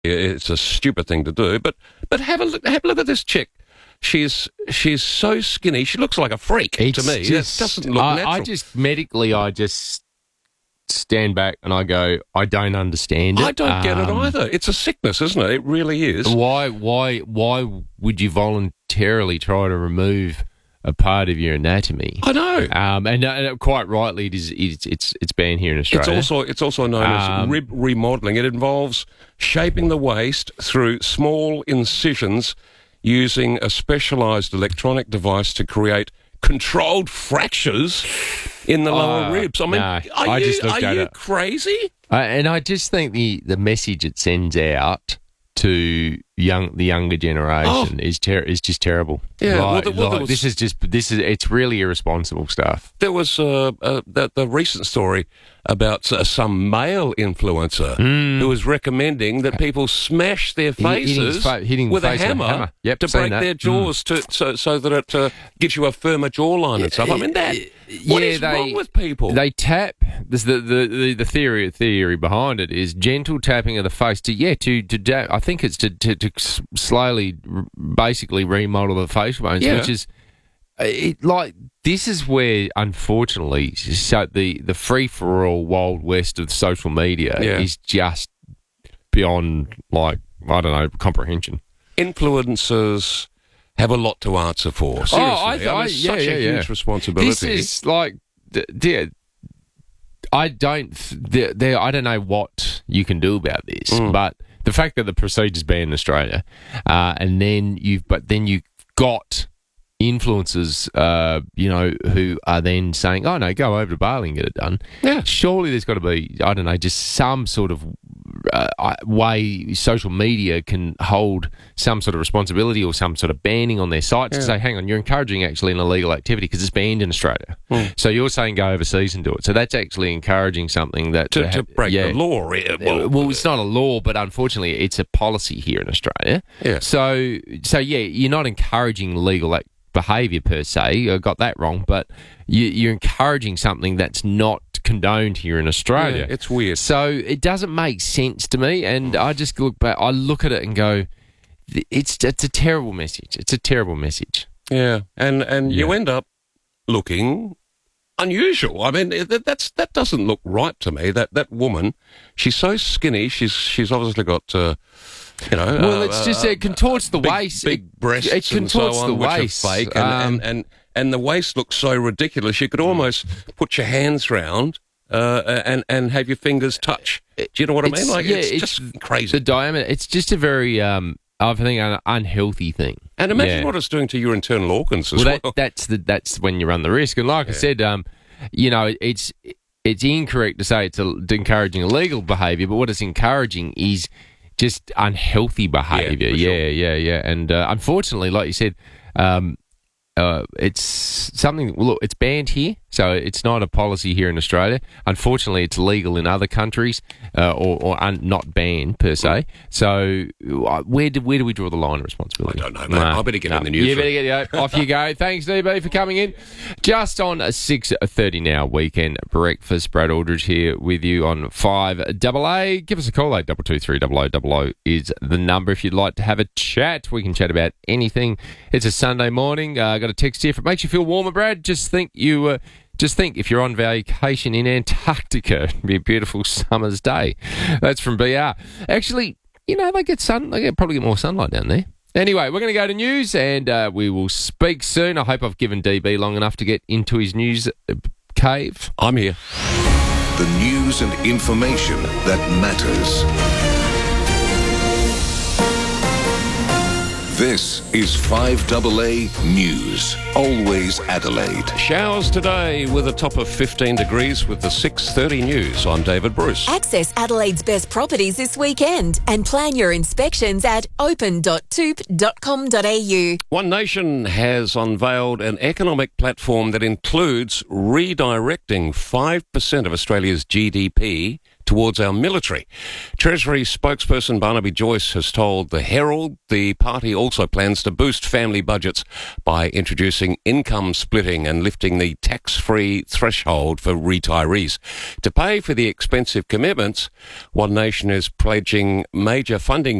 It's a stupid thing to do, but have a look at this chick. She's so skinny. She looks like a freak to me. It doesn't look natural. I just stand back and I go, I don't understand it. I don't get it either. It's a sickness, isn't it? It really is. Why would you voluntarily try to remove a part of your anatomy? I know. And quite rightly, it's banned here in Australia. It's also known as rib remodelling. It involves shaping the waist through small incisions using a specialised electronic device to create controlled fractures in the lower ribs. I mean, are you crazy? And I just think the message it sends out to the younger generation is just terrible. Yeah, it's really irresponsible stuff. There was the recent story about some male influencer who was recommending that people smash their faces with a hammer to break their jaws so that it gives you a firmer jawline and stuff. I mean, what is wrong with people? They tap. The theory behind it is gentle tapping of the face I think it's to slowly, basically remodel the facial bones, which is this is where, unfortunately, so the free for all Wild West of social media is just beyond comprehension. Influencers have a lot to answer for. Seriously, such a huge responsibility. This is I don't know what you can do about this, but the fact that the procedure's banned in Australia, and then you've got influencers, who are then saying, "Oh no, go over to Bali and get it done." Yeah, surely there's got to be, I don't know, just some sort of way social media can hold some sort of responsibility or some sort of banning on their sites to say, hang on, you're encouraging actually an illegal activity because it's banned in Australia. So you're saying go overseas and do it. So that's actually encouraging something that to break the law. Well, it's not a law, but unfortunately it's a policy here in Australia. Yeah. So you're not encouraging legal behaviour per se. I got that wrong, but you're encouraging something that's not condoned here in Australia. Yeah, it's weird. So it doesn't make sense to me, and I just look back, I look at it and go, it's a terrible message. It's a terrible message. Yeah, and you end up looking unusual. I mean, that doesn't look right to me. That woman, she's so skinny. She's obviously got. Well, it's just it contorts the waist. Big breasts. It contorts and so on, the waist. Which are fake, and the waist looks so ridiculous. You could almost put your hands round and have your fingers touch. Do you know what I mean? It's just crazy. The diameter. It's just a very, I think, an unhealthy thing. And imagine what it's doing to your internal organs as well. That's when you run the risk. And like I said, it's incorrect to say it's encouraging illegal behaviour, but what it's encouraging is just unhealthy behaviour. Yeah. And unfortunately, like you said, it's something. Look, it's banned here, so it's not a policy here in Australia. Unfortunately, it's legal in other countries, or not banned per se. So, where do we draw the line of responsibility? I don't know, mate. I better get in the news. You better get off you go. Thanks, DB, for coming in. Just on 6:30 now, weekend breakfast. Brad Aldridge here with you on 5AA. Give us a call. 822 is the number if you'd like to have a chat. We can chat about anything. It's a Sunday morning. Got a text here. If it makes you feel warmer, Brad, just think if you're on vacation in Antarctica, it'd be a beautiful summer's day. That's from BR. Actually, they get probably get more sunlight down there. Anyway, we're going to go to news, and we will speak soon. I hope I've given DB long enough to get into his news cave. I'm here. The news and information that matters. This is 5AA News. Always Adelaide. Showers today with a top of 15 degrees with the 6:30 news. I'm David Bruce. Access Adelaide's best properties this weekend and plan your inspections at open.toop.com.au. One Nation has unveiled an economic platform that includes redirecting 5% of Australia's GDP towards our military. Treasury spokesperson Barnaby Joyce has told the Herald the party also plans to boost family budgets by introducing income splitting and lifting the tax-free threshold for retirees. To pay for the expensive commitments, One Nation is pledging major funding